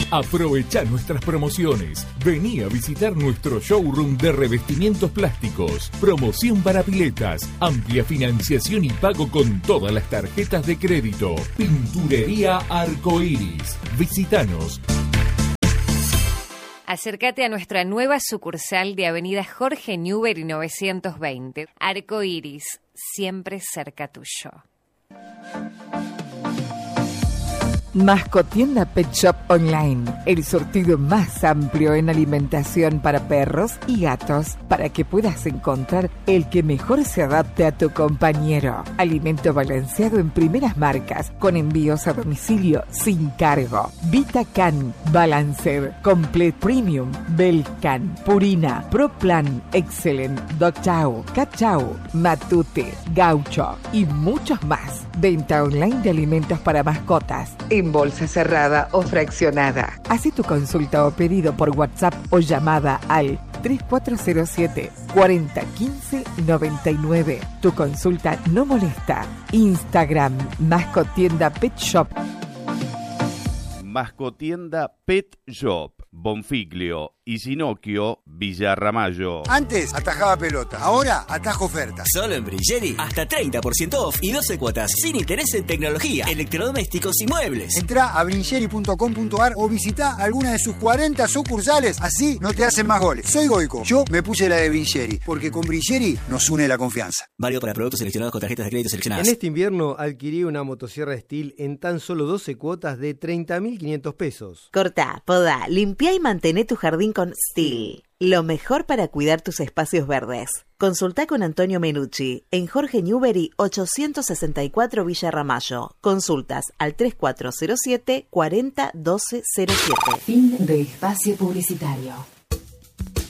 Aprovecha nuestras promociones. Vení a visitar nuestro showroom de revestimientos plásticos. Promoción para piletas. Amplia financiación y pago con todas las tarjetas de crédito. Pinturería Arcoiris. Visítanos. Acércate a nuestra nueva sucursal de Avenida Jorge Newbery 920. Arcoiris, siempre cerca tuyo. Mascotienda Pet Shop Online, el surtido más amplio en alimentación para perros y gatos, para que puedas encontrar el que mejor se adapte a tu compañero. Alimento balanceado en primeras marcas, con envíos a domicilio sin cargo. VitaCan, Balancer, Complete Premium, Belcan, Purina, Pro Plan, Excellent, Dog Chow, Cat Chow, Matute, Gaucho y muchos más. Venta online de alimentos para mascotas, en bolsa cerrada o fraccionada. Haz tu consulta o pedido por WhatsApp o llamada al 3407 4015 99. Tu consulta no molesta. Instagram, Mascotienda Pet Shop. Mascotienda Pet Shop, Bonfiglio y Sinocchio, Villa Ramallo. Antes atajaba pelota, ahora atajo ofertas. Solo en Brilleri, hasta 30% off y 12 cuotas sin interés en tecnología, electrodomésticos y muebles. Entrá a brilleri.com.ar o visitá alguna de sus 40 sucursales, así no te hacen más goles. Soy Goico, yo me puse la de Brilleri, porque con Brilleri nos une la confianza. Válido para productos seleccionados con tarjetas de crédito seleccionadas. En este invierno adquirí una motosierra Stihl en tan solo 12 cuotas de 30.500 pesos. Cortá, podá, limpiá y mantené tu jardín con Stihl. Lo mejor para cuidar tus espacios verdes. Consultá con Antonio Menucci en Jorge Newbery 864 Villa Ramallo. Consultas al 3407 40 12 07. Fin de espacio publicitario.